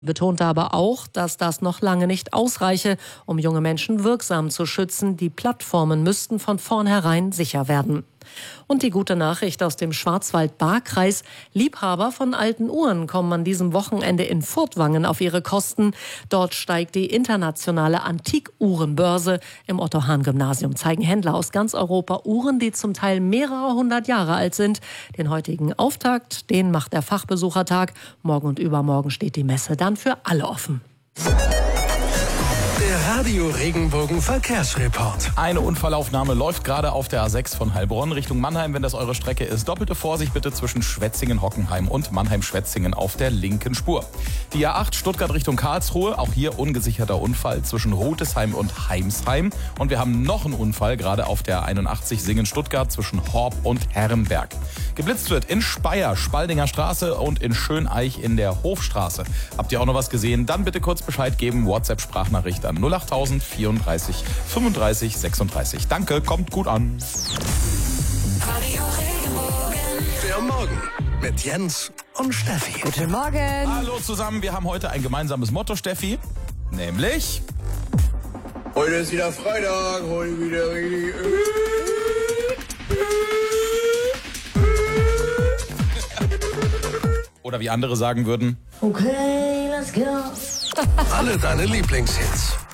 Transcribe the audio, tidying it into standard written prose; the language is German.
Betonte aber auch, dass das noch lange nicht ausreiche, um junge Menschen wirksam zu schützen. Die Plattformen müssten von vornherein sicher werden. Und die gute Nachricht aus dem Schwarzwald-Baar-Kreis: Liebhaber von alten Uhren kommen an diesem Wochenende in Furtwangen auf ihre Kosten. Dort steigt die internationale Antikuhrenbörse. Im Otto-Hahn-Gymnasium zeigen Händler aus ganz Europa Uhren, die zum Teil mehrere hundert Jahre alt sind. Den heutigen Auftakt, den macht der Fachbesuchertag. Morgen und übermorgen steht die Messe dann für alle offen. Der Radio Regenbogen Verkehrsreport. Eine Unfallaufnahme läuft gerade auf der A6 von Heilbronn Richtung Mannheim. Wenn das eure Strecke ist, doppelte Vorsicht bitte zwischen Schwetzingen-Hockenheim und Mannheim-Schwetzingen auf der linken Spur. Die A8 Stuttgart Richtung Karlsruhe, auch hier ungesicherter Unfall zwischen Rotesheim und Heimsheim. Und wir haben noch einen Unfall gerade auf der 81 Singen-Stuttgart zwischen Horb und Herrenberg. Geblitzt wird in Speyer, Spaldinger Straße und in Schöneich in der Hofstraße. Habt ihr auch noch was gesehen? Dann bitte kurz Bescheid geben, WhatsApp-Sprachnachricht an 08000 34 35 36. Danke, kommt gut an. Der Morgen mit Jens und Steffi. Guten Morgen. Hallo zusammen, wir haben heute ein gemeinsames Motto, Steffi. Nämlich... Heute ist wieder Freitag, heute wieder richtig... Oder wie andere sagen würden... Okay, let's go. Alle deine Lieblingshits.